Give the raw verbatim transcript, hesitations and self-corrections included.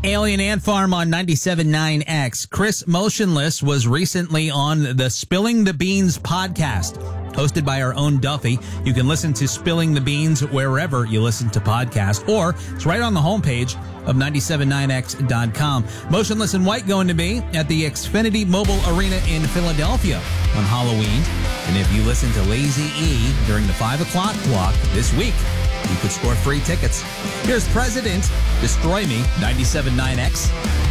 Alien Ant Farm on ninety-seven point nine X. Chris Motionless was recently on the Spilling the Beans podcast, hosted by our own Duffy. You can listen to Spilling the Beans wherever you listen to podcasts, or it's right on the homepage of ninety-seven point nine X dot com. Motionless in White going to be at the Xfinity Mobile Arena in Philadelphia on Halloween. And if you listen to Lazy E during the five o'clock block this week, you could score free tickets. Here's President, Destroy Me, ninety-seven point nine X.